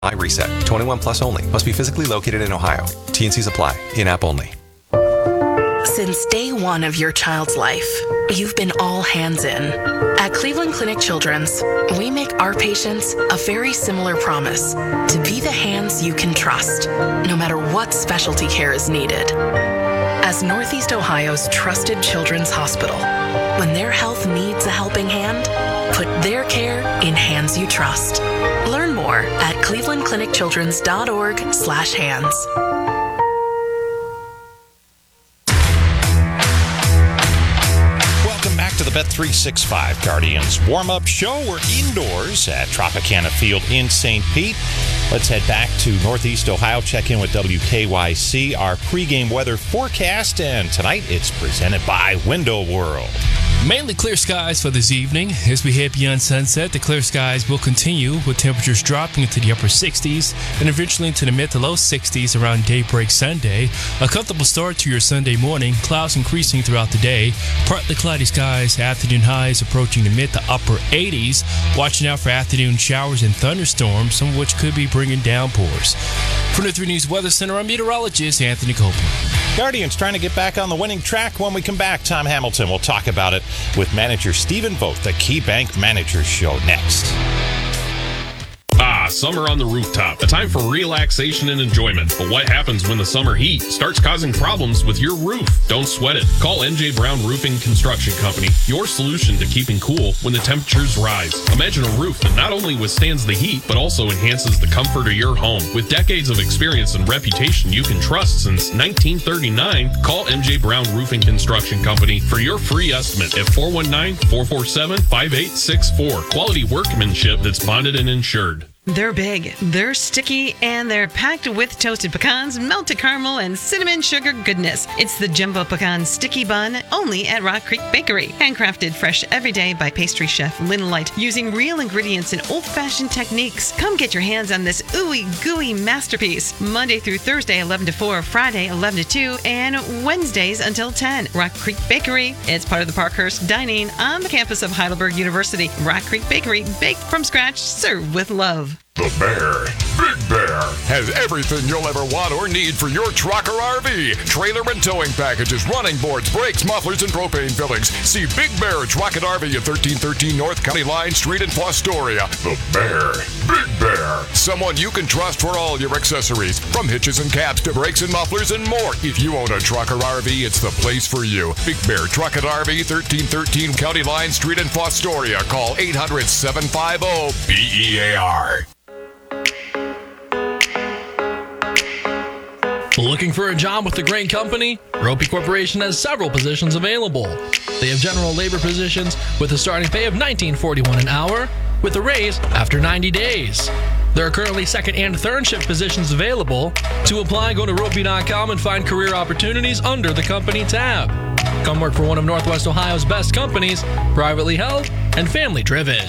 iReset. 21 plus only. Must be physically located in Ohio. T&Cs apply. In-app only. Since day one of your child's life, you've been all hands in. At Cleveland Clinic Children's, we make our patients a very similar promise to be the hands you can trust, no matter what specialty care is needed. As Northeast Ohio's trusted children's hospital, when their health needs a helping hand, put their care in hands you trust. Learn more at clevelandclinicchildrens.org/hands. Welcome back to the Bet365 Guardians warm-up show. We're indoors at Tropicana Field in St. Pete. Let's head back to Northeast Ohio, check in with WKYC, our pregame weather forecast, and tonight it's presented by Window World. Mainly clear skies for this evening. As we head beyond sunset, the clear skies will continue with temperatures dropping into the upper 60s and eventually into the mid to low 60s around daybreak Sunday. A comfortable start to your Sunday morning. Clouds increasing throughout the day. Partly cloudy skies. Afternoon highs approaching the mid to upper 80s. Watching out for afternoon showers and thunderstorms, some of which could be bringing downpours. From the 3 News Weather Center, I'm meteorologist Anthony Copeland. Guardians trying to get back on the winning track. When we come back, Tom Hamilton will talk about it with manager Stephen Vogt, the KeyBank Managers Show, next. Summer on the rooftop, a time for relaxation and enjoyment. But what happens when the summer heat starts causing problems with your roof? Don't sweat it. Call NJ Brown Roofing Construction Company, your solution to keeping cool when the temperatures rise. Imagine a roof that not only withstands the heat, but also enhances the comfort of your home. With decades of experience and reputation you can trust since 1939, call NJ Brown Roofing Construction Company for your free estimate at 419-447-5864. Quality workmanship that's bonded and insured. They're big, they're sticky, and they're packed with toasted pecans, melted caramel, and cinnamon sugar goodness. It's the Jumbo Pecan Sticky Bun, only at Rock Creek Bakery. Handcrafted fresh every day by pastry chef Lynn Light, using real ingredients and old-fashioned techniques. Come get your hands on this ooey gooey masterpiece. Monday through Thursday, 11 to 4, Friday, 11 to 2, and Wednesdays until 10. Rock Creek Bakery. It's part of the Parkhurst Dining on the campus of Heidelberg University. Rock Creek Bakery, baked from scratch, served with love. The Bear, Big Bear, has everything you'll ever want or need for your truck or RV. Trailer and towing packages, running boards, brakes, mufflers, and propane fillings. See Big Bear Truck and RV at 1313 North County Line Street in Fostoria. The Bear, Big Bear, someone you can trust for all your accessories, from hitches and caps to brakes and mufflers and more. If you own a truck or RV, it's the place for you. Big Bear Truck and RV, 1313 County Line Street in Fostoria. Call 800-750-BEAR. Looking for a job with the Grain Company? Ropey Corporation has several positions available. They have general labor positions with a starting pay of $19.41 an hour, with a raise after 90 days. There are currently second and third shift positions available. To apply, go to ropey.com and find career opportunities under the company tab. Come work for one of Northwest Ohio's best companies, privately held and family driven.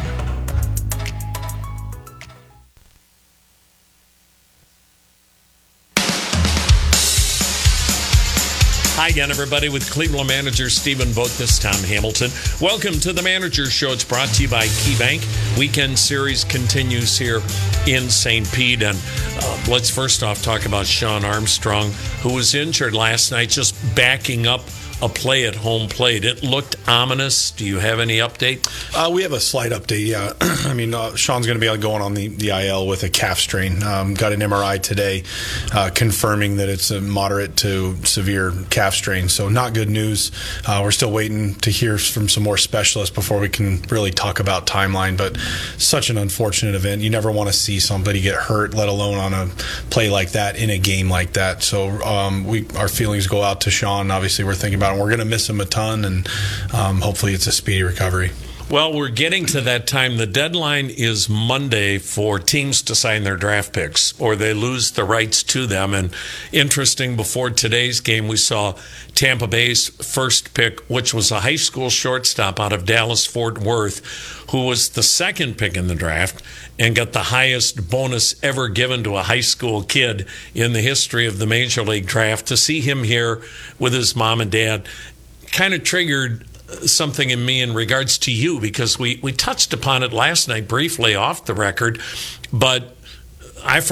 Hi again, everybody, with Cleveland manager Stephen Vogt. This is Tom Hamilton. Welcome to the Manager's Show. It's brought to you by KeyBank. Weekend series continues here in St. Pete. And let's first off talk about Sean Armstrong, who was injured last night, just backing up a play at home plate. It looked ominous. Do you have any update? We have a slight update, yeah. I mean, Sean's going to be going on the IL with a calf strain. Got an MRI today confirming that it's a moderate to severe calf strain. So not good news. We're still waiting to hear from some more specialists before we can really talk about timeline. But such an unfortunate event. You never want to see somebody get hurt, let alone on a play like that in a game like that. So our feelings go out to Sean. Obviously, we're thinking about him. We're going to miss him a ton, and hopefully it's a speedy recovery. Well, we're getting to that time. The deadline is Monday for teams to sign their draft picks, or they lose the rights to them. And interesting, before today's game, we saw Tampa Bay's first pick, which was a high school shortstop out of Dallas-Fort Worth, who was the second pick in the draft and got the highest bonus ever given to a high school kid in the history of the Major League draft. To see him here with his mom and dad kind of triggered something in me in regards to you, because we touched upon it last night briefly off the record, but I